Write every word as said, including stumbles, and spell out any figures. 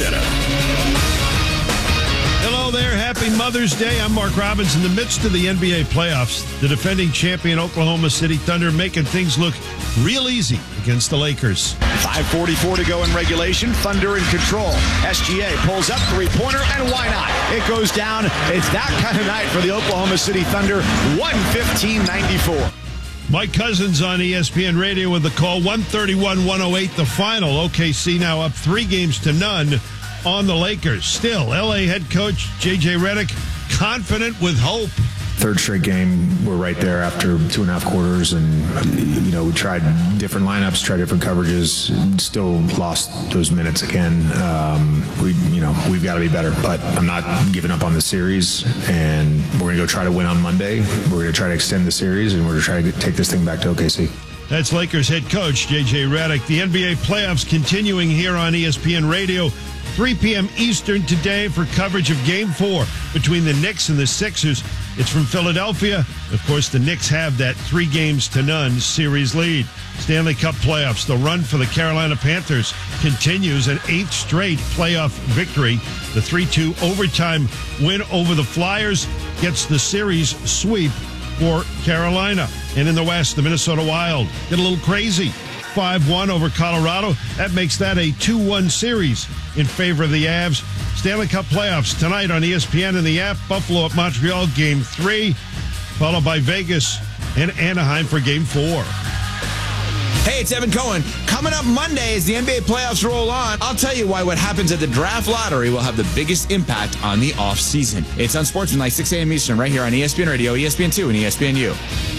Center. Hello there. Happy Mother's Day. I'm Mark Robbins. In the midst of the N B A playoffs, the defending champion Oklahoma City Thunder making things look real easy against the Lakers. five forty-four to go in regulation. Thunder in control. S G A pulls up three-pointer, and why not? It goes down. It's that kind of night for the Oklahoma City Thunder. one fifteen ninety-four. Mike Cousins on E S P N Radio with the call. one thirty-one one oh eight the final. O K C now up three games to none on the Lakers. Still, L A head coach J J Redick confident with hope. Third straight game, we're right there after two and a half quarters, and you know we tried different lineups, tried different coverages, still lost those minutes again. Um, we, you know, we've got to be better, but I'm not giving up on the series, and we're gonna go try to win on Monday. We're gonna try to extend the series, and we're gonna try to get, take this thing back to O K C. That's Lakers head coach J J Redick. The N B A playoffs continuing here on E S P N Radio. three p.m. Eastern today for coverage of Game four between the Knicks and the Sixers. It's from Philadelphia. Of course, the Knicks have that three games to none series lead. Stanley Cup playoffs. The run for the Carolina Panthers continues, an eighth straight playoff victory. The three two overtime win over the Flyers gets the series sweep for Carolina. And in the West, the Minnesota Wild get a little crazy. five one over Colorado. That makes that a two one series in favor of the Avs. Stanley Cup playoffs tonight on E S P N and the app. Buffalo at Montreal, game three, followed by Vegas and Anaheim for game four. Hey, it's Evan Cohen. Coming up Monday as the N B A playoffs roll on, I'll tell you why what happens at the draft lottery will have the biggest impact on the offseason. It's on Sportsman, like six a.m. Eastern, right here on E S P N Radio, E S P N two, and E S P N U.